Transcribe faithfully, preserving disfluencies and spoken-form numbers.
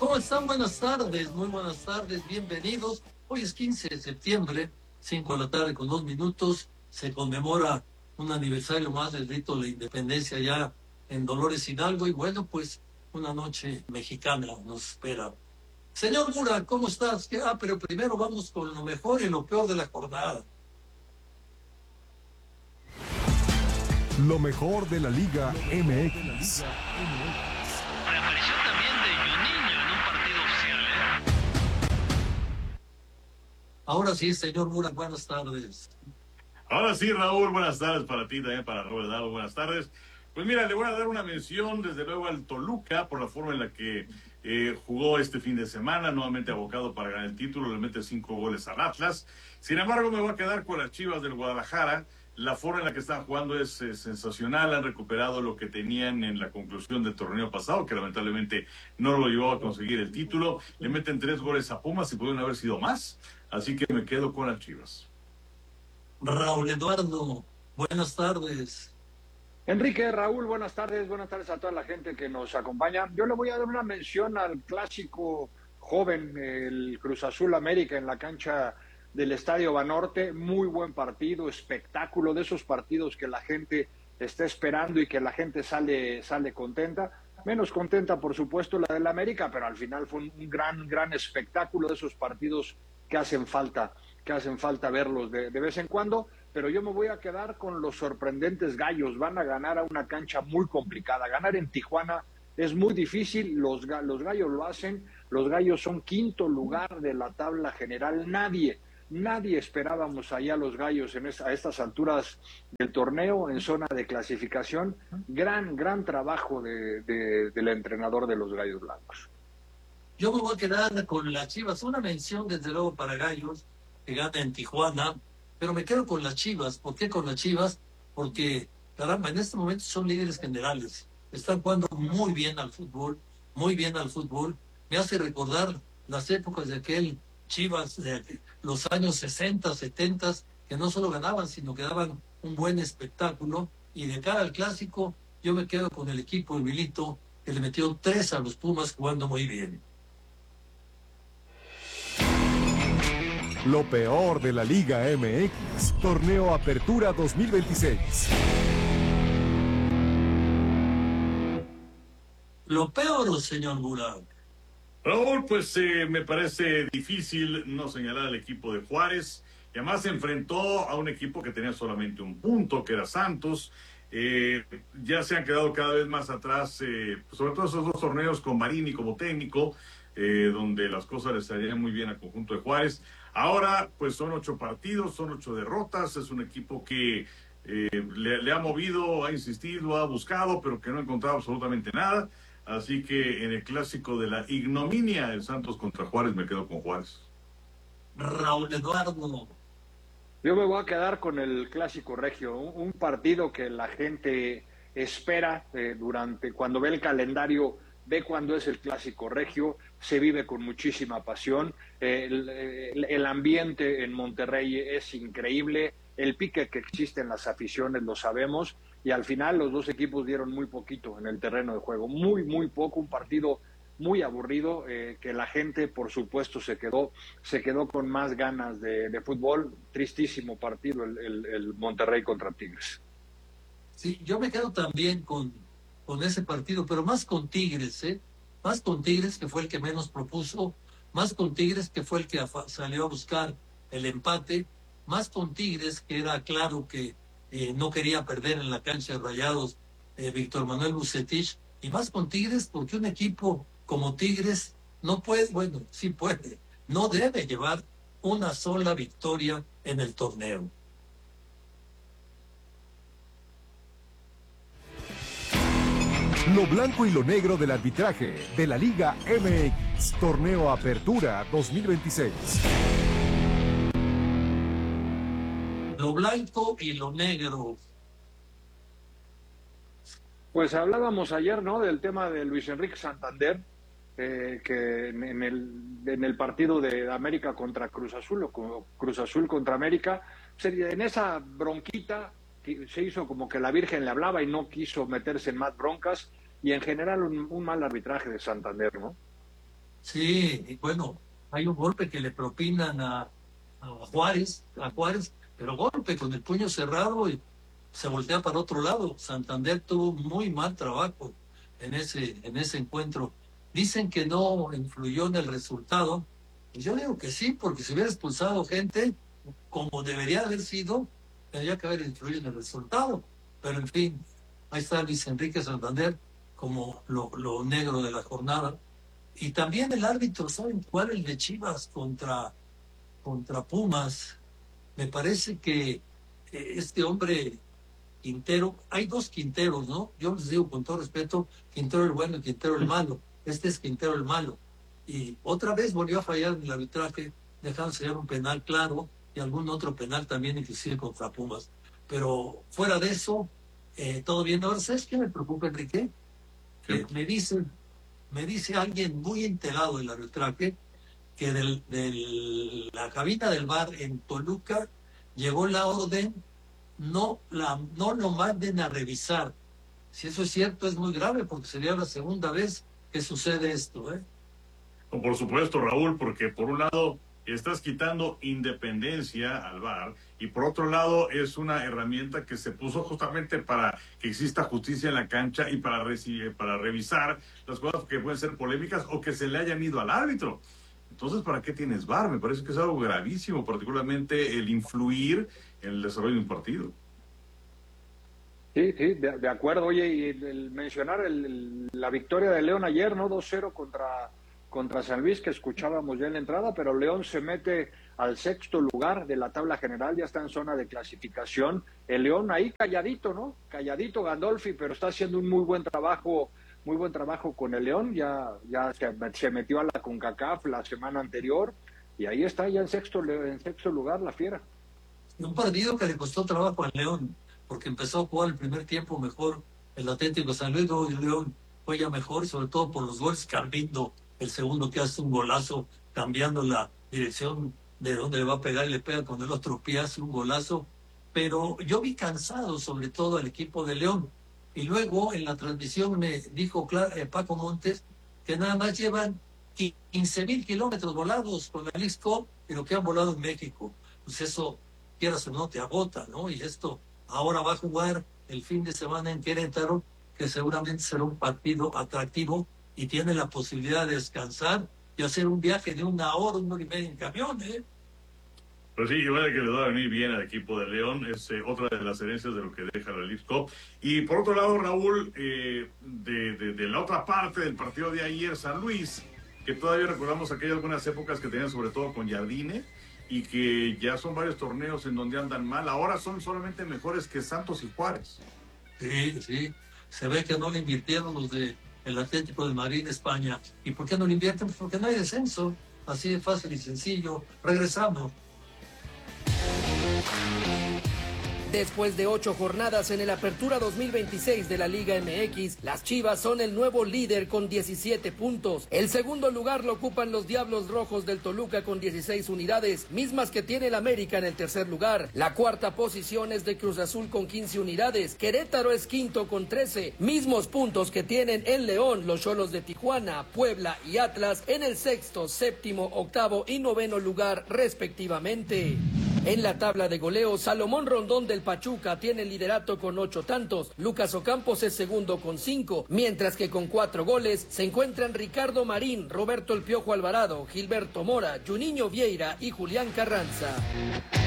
¿Cómo están? Buenas tardes, muy buenas tardes, bienvenidos. Hoy es quince de septiembre, cinco de la tarde con dos minutos. Se conmemora un aniversario más del rito de la independencia ya en Dolores Hidalgo. Y bueno, pues una noche mexicana nos espera. Señor Mura, ¿cómo estás? Ah, pero primero vamos con lo mejor y lo peor de la jornada. Lo mejor de la Liga M X. Reaparición también de Juninho en un partido oficial, ¿eh? Ahora sí, señor Mura, buenas tardes. Ahora sí, Raúl, buenas tardes para ti, también para Robert Dado, buenas tardes. Pues mira, le voy a dar una mención desde luego al Toluca por la forma en la que eh, jugó este fin de semana, nuevamente abocado para ganar el título, le mete cinco goles al Atlas. Sin embargo, me voy a quedar con las Chivas del Guadalajara. La forma en la que están jugando es eh, sensacional, han recuperado lo que tenían en la conclusión del torneo pasado, que lamentablemente no lo llevó a conseguir el título. Le meten tres goles a Pumas y pueden haber sido más, así que me quedo con las Chivas. Raúl Eduardo, buenas tardes. Enrique, Raúl, buenas tardes, buenas tardes a toda la gente que nos acompaña. Yo le voy a dar una mención al clásico joven, el Cruz Azul América en la cancha del Estadio Banorte. Muy buen partido, espectáculo, de esos partidos que la gente está esperando y que la gente sale, sale contenta. Menos contenta, por supuesto, la del América, pero al final fue un gran, gran espectáculo de esos partidos que hacen falta, que hacen falta verlos de, de vez en cuando. Pero yo me voy a quedar con los sorprendentes Gallos. Van a ganar a una cancha muy complicada. Ganar en Tijuana es muy difícil, los, los Gallos lo hacen. Los Gallos son quinto lugar de la tabla general. Nadie, nadie esperábamos allá a los Gallos en esta, a estas alturas del torneo, en zona de clasificación. Gran, gran trabajo de, de, del entrenador de los Gallos Blancos. Yo me voy a quedar con las Chivas. Una mención, desde luego, para Gallos, que gana en Tijuana. Pero me quedo con las Chivas. ¿Por qué con las Chivas? Porque, caramba, en este momento son líderes generales. Están jugando muy bien al fútbol, muy bien al fútbol. Me hace recordar las épocas de aquel Chivas de los años sesenta, setenta, que no solo ganaban, sino que daban un buen espectáculo. Y de cara al clásico, yo me quedo con el equipo, el Milito, que le metió tres a los Pumas jugando muy bien. Lo peor de la Liga M X, Torneo Apertura dos mil veintiséis. Lo peor, señor Burak. Raúl, pues eh, me parece difícil no señalar al equipo de Juárez, que además se enfrentó a un equipo que tenía solamente un punto, que era Santos. Eh, ya se han quedado cada vez más atrás, eh, sobre todo esos dos torneos con Marini como técnico, eh, donde las cosas les salían muy bien al conjunto de Juárez. Ahora, pues son ocho partidos, son ocho derrotas, es un equipo que eh, le, le ha movido, ha insistido, ha buscado, pero que no ha encontrado absolutamente nada. Así que en el clásico de la ignominia del Santos contra Juárez me quedo con Juárez. Raúl Eduardo. Yo me voy a quedar con el clásico regio, un, un partido que la gente espera eh, durante, cuando ve el calendario, ve cuando es el clásico regio, se vive con muchísima pasión, eh, el, el, el ambiente en Monterrey es increíble, el pique que existe en las aficiones lo sabemos, y al final los dos equipos dieron muy poquito en el terreno de juego, muy, muy poco, un partido muy aburrido, eh, que la gente, por supuesto, se quedó se quedó con más ganas de, de fútbol. Tristísimo partido el, el, el Monterrey contra Tigres. Sí, yo me quedo también con, con ese partido, pero más con Tigres, ¿eh? Más con Tigres, que fue el que menos propuso, más con Tigres, que fue el que salió a buscar el empate, más con Tigres, que era claro que eh, no quería perder en la cancha de Rayados eh, Víctor Manuel Bucetich, y más con Tigres porque un equipo como Tigres no puede, bueno, sí puede, no debe llevar una sola victoria en el torneo. Lo blanco y lo negro del arbitraje de la Liga M X, Torneo Apertura dos mil veintiséis. Lo blanco y lo negro. Pues hablábamos ayer, ¿no?, del tema de Luis Enrique Santander, eh, que en, en, el, en el partido de América contra Cruz Azul, o Cruz Azul contra América, en esa bronquita se hizo como que la Virgen le hablaba y no quiso meterse en más broncas, y en general un, un mal arbitraje de Santander, ¿no? Sí, y bueno, hay un golpe que le propinan a, a Juárez, a Juárez, pero golpe con el puño cerrado y se voltea para otro lado. Santander tuvo muy mal trabajo en ese, en ese encuentro. Dicen que no influyó en el resultado. Y yo digo que sí, porque si hubiera expulsado gente como debería haber sido, tendría que haber influido en el resultado. Pero en fin, ahí está Luis Enrique Santander como lo, lo negro de la jornada. Y también el árbitro, ¿saben cuál? El de Chivas contra, contra Pumas. Me parece que eh, este hombre Quintero, hay dos Quinteros, ¿no? Yo les digo con todo respeto, Quintero el bueno y Quintero el malo. Este es Quintero el malo. Y otra vez volvió a fallar en el arbitraje, dejando sellar un penal claro y algún otro penal también, inclusive contra Pumas. Pero fuera de eso, eh, todo bien. Ahora, ¿sabes qué me preocupa, Enrique? Que me dicen, me dice alguien muy enterado del arbitraje que de del, la cabina del V A R en Toluca llegó la orden, no, la, no lo manden a revisar. Si eso es cierto, es muy grave porque sería la segunda vez que sucede esto, ¿eh? Por supuesto, Raúl, porque por un lado estás quitando independencia al V A R y por otro lado es una herramienta que se puso justamente para que exista justicia en la cancha y para, para revisar las cosas que pueden ser polémicas o que se le hayan ido al árbitro. Entonces, ¿para qué tienes V A R? Me parece que es algo gravísimo, particularmente el influir en el desarrollo de un partido. Sí, sí, de, de acuerdo. Oye, y el, el mencionar el, el, la victoria de León ayer, ¿no? dos cero contra, contra San Luis, que escuchábamos ya en la entrada, pero León se mete al sexto lugar de la tabla general, ya está en zona de clasificación. El León ahí calladito, ¿no? Calladito Gandolfi, pero está haciendo un muy buen trabajo, muy buen trabajo con el León. Ya, ya se, se metió a la CONCACAF la semana anterior y ahí está ya en sexto, en sexto lugar la Fiera. Un partido que le costó trabajo al León, porque empezó a jugar el primer tiempo mejor el Atlético San Luis, y el León fue ya mejor, sobre todo por los goles. Carbindo, el segundo, que hace un golazo, cambiando la dirección de donde le va a pegar y le pega con el otro pie, hace un golazo. Pero yo vi cansado sobre todo al equipo de León. Y luego en la transmisión me dijo eh, Paco Montes que nada más llevan quince mil kilómetros volados con la League Cup y lo que han volado en México. Pues eso, quieras o no, te agota, ¿no? Y esto ahora va a jugar el fin de semana en Querétaro, que seguramente será un partido atractivo y tiene la posibilidad de descansar y hacer un viaje de una hora, una hora y media en camión, ¿eh? Pues sí, igual que le va a venir bien al equipo de León, es eh, otra de las herencias de lo que deja la League Cup. Y por otro lado, Raúl, eh, de, de, de la otra parte del partido de ayer, San Luis, que todavía recordamos aquellas algunas épocas que tenían sobre todo con Jardine, y que ya son varios torneos en donde andan mal, ahora son solamente mejores que Santos y Juárez. Sí, sí, se ve que no le invirtieron los de el Atlético de Madrid de España. ¿Y por qué no le invierten? Pues porque no hay descenso, así de fácil y sencillo. Regresamos. Después de ocho jornadas en el Apertura dos mil veintiséis de la Liga M X, las Chivas son el nuevo líder con diecisiete puntos. El segundo lugar lo ocupan los Diablos Rojos del Toluca con dieciséis unidades, mismas que tiene el América en el tercer lugar. La cuarta posición es de Cruz Azul con quince unidades. Querétaro es quinto con trece, mismos puntos que tienen el León, los Xolos de Tijuana, Puebla y Atlas en el sexto, séptimo, octavo y noveno lugar respectivamente. En la tabla de goleo, Salomón Rondón del Pachuca tiene el liderato con ocho tantos, Lucas Ocampos es segundo con cinco, mientras que con cuatro goles se encuentran Ricardo Marín, Roberto El Piojo Alvarado, Gilberto Mora, Juninho Vieira y Julián Carranza.